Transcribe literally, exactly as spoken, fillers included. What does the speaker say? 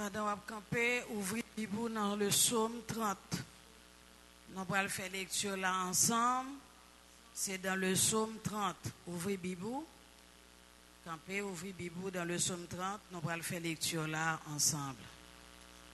Pendant qu'on camper, ouvrez Bible dans le psaume trente. Nous allons faire lecture là ensemble. C'est dans le psaume trente. Ouvrez Bible. Camper, ouvrez Bible dans le psaume trente. Nous allons faire lecture là ensemble.